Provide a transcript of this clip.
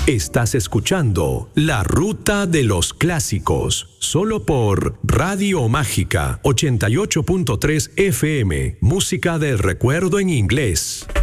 Estás escuchando La Ruta de los Clásicos, solo por Radio Mágica 88.3 FM, música del recuerdo en inglés.